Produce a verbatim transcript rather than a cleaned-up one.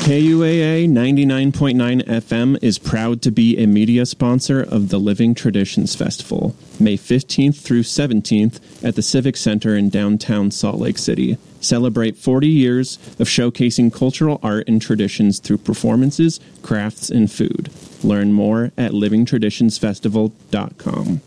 K U A A ninety-nine point nine F M is proud to be a media sponsor of the Living Traditions Festival, May fifteenth through seventeenth at the Civic Center in downtown Salt Lake City. Celebrate forty years of showcasing cultural art and traditions through performances, crafts, and food. Learn more at living traditions festival dot com.